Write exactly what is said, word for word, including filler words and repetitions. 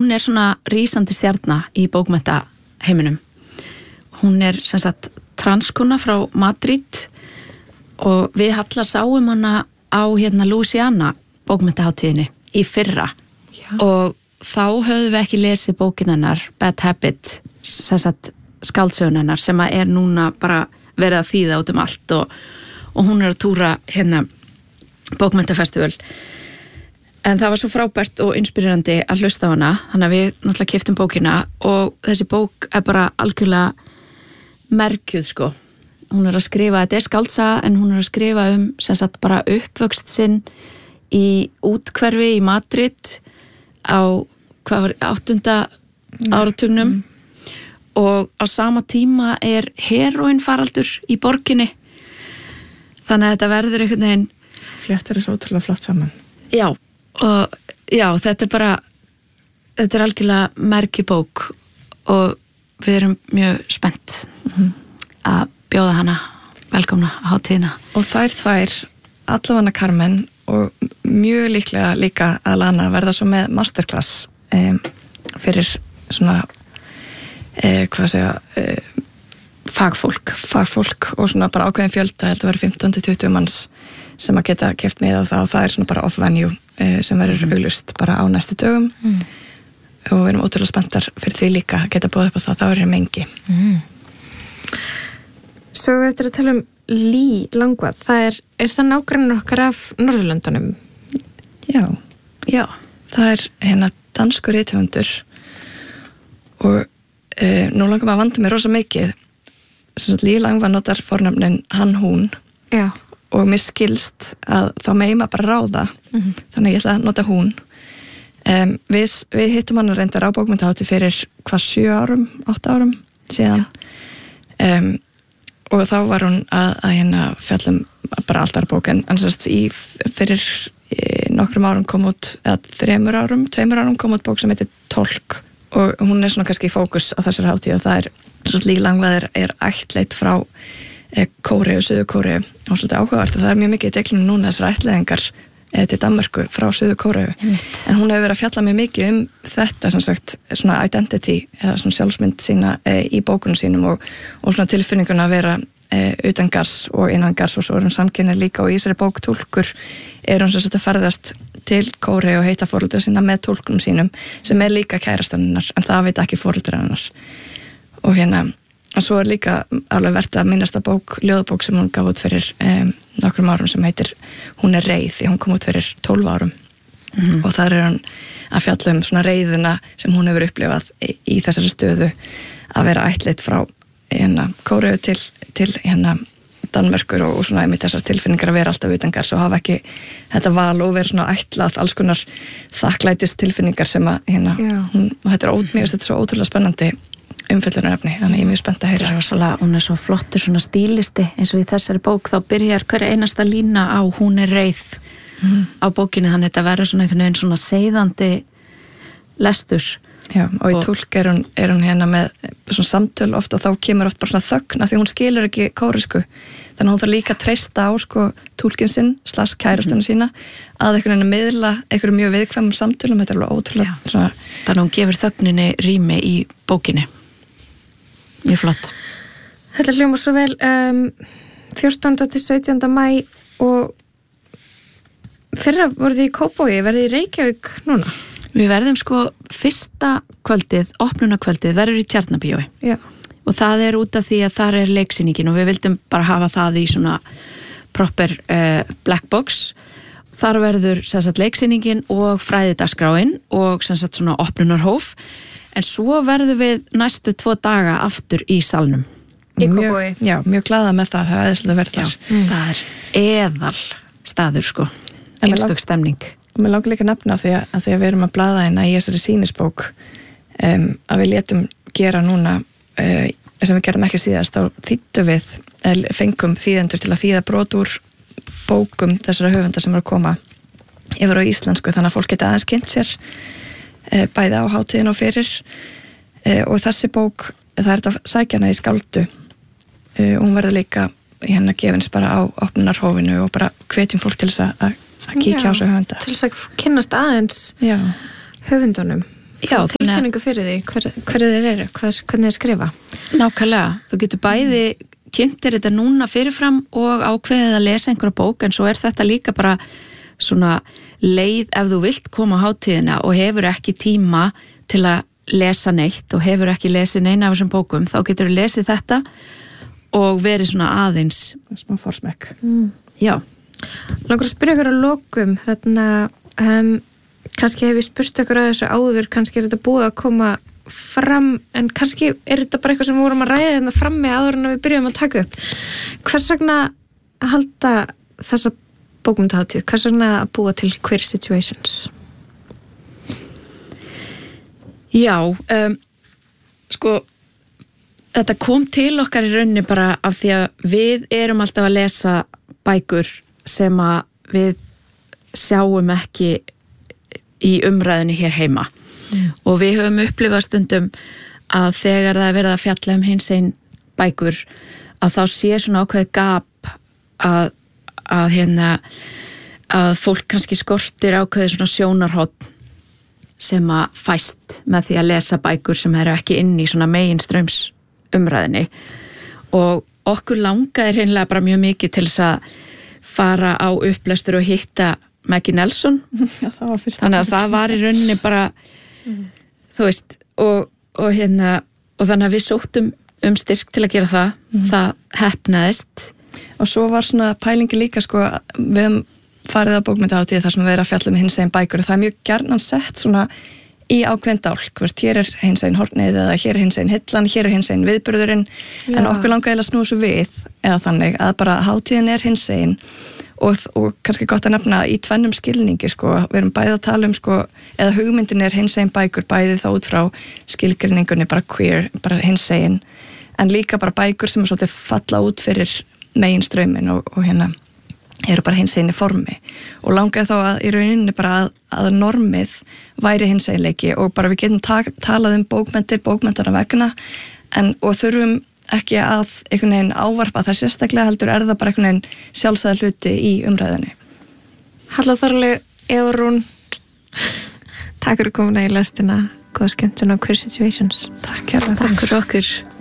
hún er svona rísandi stjarna í bókmenntaheiminum. Hún er sem sagt transkona frá Madrid og við Halla sáum hana á hérna Louisiana bókmenntaháttíðinni í fyrra. Já. Og þá höfðum við ekki lesið bókin hennar Bad Habit, sem sagt skáldsögun hennar sem að er núna bara verið að þýða út um allt og, og hún er að túra hérna bókmenntafestival. En það var svo frábært og inspirerandi að hlusta á hana, þannig að við náttúrulega keyptum bókina og þessi bók er bara algjörlega merkjuð sko. Hún er að skrifa, þetta er skáldsaga en hún er að skrifa um sem sagt bara uppvöxt sinn í útkverfi í Madrid á hvað var áttunda áratugnum mm. og á sama tíma er heroinfaraldur í borginni. Þannig að þetta verður einhvern veginn fléttir þessu ótrúlega flott saman. Já, og já, þetta er bara þetta er algjörlega merkibók og við erum mjög spennt mm-hmm. að bjóða hana velkomna á hátíðina. Og þær tvær, allavega Carmen og mjög líklega líka að Lana verða svo með masterclass um, fyrir svona eh, hvað segja eh, fagfólk, fagfólk og svona bara ákveðin fjölda, þetta verður fimmtán til tuttugu manns sem að geta keypt með á það og það er svona bara off-venue eh, sem verður mm. auglust bara á næstu dögum mm. og við erum ótrúlega spenntar fyrir því líka að geta búið upp á það, þá er hér mengi. Mm. Svo eftir að tala um Lí Langvað, það er, er það nágrannur okkar af Norðurlöndunum? Já, já, það er hérna danskur rithöfundur og e, nú langar maður að vanda mig rosa mikið, þess að Lí Langvað notar fornafnin hann, hún já. Og mér skilst að þá megi maður bara ráða, mm-hmm. þannig ég ætla að nota hún. Um, við, við hittum hann að reyndar á bókmenntahátíð fyrir hvað sjö árum, átta árum síðan. Um, og þá var hún að, að hérna fjallum bara alltaf bókin en sérst í fyrir í nokkrum árum kom út eða þremur árum, tveimur árum kom út bók sem heitir Tolk og hún er svona kannski í fókus á þessari hátíð og það er sérst Lí Langvað er, er ættleit frá e, Kóreu, Suður Kóreu og svolítið áhugavert að það er mjög mikið í deglunum núna þessar ættleiðingar e, til Danmörku frá Suður Kóreu en hún hefur verið að fjalla mjög mikið um þetta sem sagt svona identity eða svona sjálfsmynd sína e, í bókunum sínum og, og svona tilfinninguna að vera e, utan gars og innan gars og svo er hún samkynhneigð líka og í þessari bók Túlkur er hún sem sagt að ferðast til Kóreu og heita foreldra sína með túlkunum sínum sem er líka kærastan hennar en það veit ekki foreldra hennar og hérna og svo er líka alveg verið að minnast að bók, ljóðabók sem hún gaf út fyrir um, nokkrum árum sem heitir Hún er reið, því hún kom út fyrir tólf árum mm-hmm. og þar er hún að fjalla um svona reiðina sem hún hefur upplifað í, í þessari stöðu að vera ættleit frá hérna Kóreu til, til hérna Danmörkur og, og svona einmitt þessar tilfinningar að vera alltaf utangars og hafa ekki þetta val og vera svona ætlað alls konar þakklætis tilfinningar sem að hérna, hún, og þetta er, ó, mjög, þetta er svo ótrúlega spennandi umfjöllunarefni, þannig ég er mjög spennt að heyra. Rosalega, hún er svo flottur svona stílisti eins og í þessari bók þá byrjar hverja einasta lína á Hún er reið mm. á bókinni þannig að þetta verður svona einhvern veginn svona seiðandi lestur. Já, og, og í Túlk er hún, er hún hérna með svona samtöl oft og þá kemur oft bara svona þögn því hún skilur ekki kóresku þannig að hún þarf líka að treysta á sko túlkinn sinn, slags kærastunum sína að einhvern veginn að miðla einhverjum mjög viðkvæmum samtölum, þetta er alveg ótrúlega svona... Þannig að hún gefur þögninni rými í bókinni. Mjög flott. Þetta hljómar svo vel um, fjórtánda til sautjánda maí og fyrra voruð þið í Kópavogi, verðið í Reykjavík núna? Við verðum sko fyrsta kvöldið, opnunarkvöldið verður í Tjarnarbíói. Já. Og það er út af því að þar er leiksýningin og við vildum bara hafa það í svona proper uh, black box. Þar verður sem sagt leiksýningin og fræðidagsskráin og sem sagt svona opnunarhóf. En svo verðum við næstu tvo daga aftur í salnum. Í Kópavogi. Já, mjög glaða með það, það er aðeinslega verð þar. Mm. Það er eðal staður sko, einstök stemning. Og mér langar líka að nefna því að, að því að við erum að blaða hérna í þessari sýnisbók um, að við létum gera núna uh, sem við gerðum ekki síðast þá þýttum við, eða fengum þýðendur til að þýða brot úr bókum þessara höfunda sem eru að koma yfir á íslensku þannig að fólk geta aðeins kynnt sér uh, bæði á hátíðin og fyrir uh, og þessi bók, það er þetta sækjana í skáldu uh, og hún verður líka hérna gefins bara á opnunarhófinu og bara hvetjum fólk til þess að að kíkja á þessu höfunda. Til þess að kynnast aðeins Já. höfundunum. Já, tilfinningu fyrir því, hver, hverju þeir eru, hvað, hvernig þeir skrifa. Nákvæmlega, þú getur bæði kynntir þetta núna fyrirfram og ákveðið að lesa einhverja bók, en svo er þetta líka bara svona leið ef þú vilt koma á hátíðina og hefur ekki tíma til að lesa neitt og hefur ekki lesið neina af þessum bókum, þá getur þú lesið þetta og verið svona aðeins smá forsmekk. Mm. Já. Langar að spyrja ykkur að lokum, þarna um, kannski hef ég spurt ykkur að þessu áður, kannski er þetta búið að koma fram, en kannski er þetta bara eitthvað sem við vorum að ræða þetta frammi áður en við byrjum að taka upp. Hvers vegna að halda þessa bókmyndahátíð? Hvers vegna að búa til Queer Situations? Já, um, sko þetta kom til okkar í rauninni bara af því að við erum alltaf að lesa bækur sem að við sjáum ekki í umræðinni hér heima mm. og við höfum upplifað stundum að þegar það er verið að fjalla um hinsegin bækur að þá sé svona ákveð gap að, að hérna að fólk kannski skortir ákveði svona sjónarhótt sem að fæst með því að lesa bækur sem eru ekki inn í svona meginströms umræðinni og okkur langaði hreinlega bara mjög mikið til þess að fara á upplestur og hitta Maggie Nelson. Já, það var fyrst. Þannig að það var í rauninni bara mm. þú veist og, og hérna og þannig að við sóttum um styrk til að gera það mm. það heppnaðist og svo var svona pælingi líka sko við höfum farið á bókmyndahátíð þar sem við erum að fjalla með hinsegin bækur og það er mjög gjarnan sett svona í ákveðin dálk, veist, hér er hinsegin hornið eða hér er hinsegin hillan, hér er hinsegin viðburðurinn, Já. En okkur langaði að snúa svo við eða þannig að bara hátíðin er hinsegin og, og kannski gott að nefna í tvennum skilningi sko, við erum bæði að tala um sko, eða hugmyndin er hinsegin bækur bæði þá út frá skilgreiningunni bara queer, bara hinsegin en líka bara bækur sem er svolítið falla út fyrir meginstraumin og, og hérna eru bara hinsegin í formi og langaði þá að í rauninni bara að, að normið væri hinseginleiki og bara við getum ta- talað um bókmenntir, bókmenntana vegna en, og þurfum ekki að einhvern veginn ávarpa það sérstaklega heldur er það bara einhvern veginn sjálfsæða hluti í umræðinni. Halla Þorli, Evrún, takk fyrir komuna í lestina, góða skemmtun á Queer Situations. Takk, takk fyrir okkur.